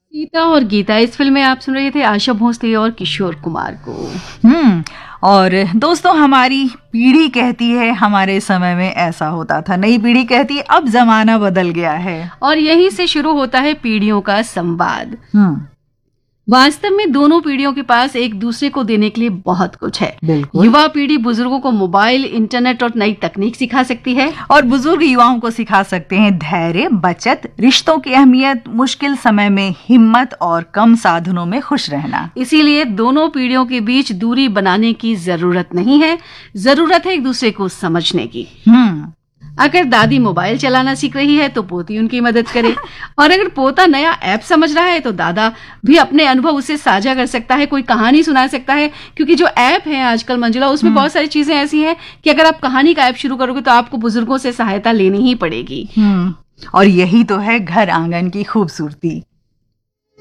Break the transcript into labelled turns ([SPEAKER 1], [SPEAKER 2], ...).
[SPEAKER 1] सीता और गीता इस फिल्म में आप सुन रहे थे आशा भोसले और किशोर कुमार को।
[SPEAKER 2] और दोस्तों, हमारी पीढ़ी कहती है हमारे समय में ऐसा होता था, नई पीढ़ी कहती है अब जमाना बदल गया है,
[SPEAKER 1] और यहीं से शुरू होता है पीढ़ियों का संवाद। वास्तव में दोनों पीढ़ियों के पास एक दूसरे को देने के लिए बहुत कुछ है। युवा पीढ़ी बुजुर्गों को मोबाइल, इंटरनेट और नई तकनीक सिखा सकती है,
[SPEAKER 2] और बुजुर्ग युवाओं को सिखा सकते हैं धैर्य, बचत, रिश्तों की अहमियत, मुश्किल समय में हिम्मत और कम साधनों में खुश रहना।
[SPEAKER 1] इसीलिए दोनों पीढ़ियों के बीच दूरी बनाने की जरूरत नहीं है, जरूरत है एक दूसरे को समझने की। अगर दादी मोबाइल चलाना सीख रही है तो पोती उनकी मदद करे, और अगर पोता नया ऐप समझ रहा है तो दादा भी अपने अनुभव उससे साझा कर सकता है, कोई कहानी सुना सकता है। क्योंकि जो ऐप है आजकल मंजुला, उसमें बहुत सारी चीजें ऐसी हैं कि अगर आप कहानी का ऐप शुरू करोगे तो आपको बुजुर्गों से सहायता लेनी ही पड़ेगी।
[SPEAKER 2] और यही तो है घर आंगन की खूबसूरती।